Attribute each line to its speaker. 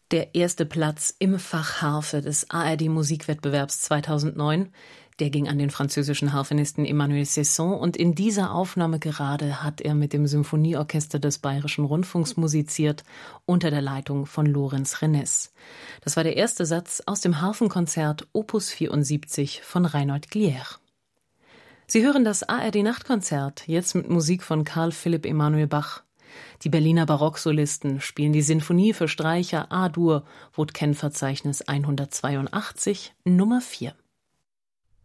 Speaker 1: Der erste Platz im Fach Harfe des ARD-Musikwettbewerbs 2009, der ging an den französischen Harfenisten Emmanuel Cesson, und in dieser Aufnahme gerade hat er mit dem Symphonieorchester des Bayerischen Rundfunks musiziert, unter der Leitung von Lorenz Reness. Das war der erste Satz aus dem Harfenkonzert Opus 74 von Reinhold Glier. Sie hören das ARD-Nachtkonzert, jetzt mit Musik von Carl Philipp Emanuel Bach. Die Berliner Barocksolisten spielen die Sinfonie für Streicher A-Dur, Woodken-Verzeichnis 182, Nummer 4.